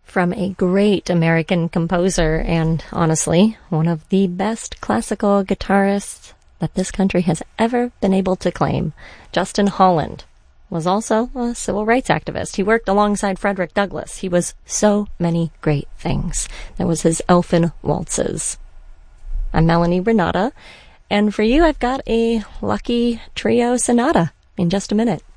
from a great American composer and, honestly, one of the best classical guitarists that this country has ever been able to claim. Justin Holland was also a civil rights activist. He worked alongside Frederick Douglass. He was so many great things. There was his Elfin Waltzes. I'm Melanie Renata, and for you I've got a Lucky Trio Sonata in just a minute.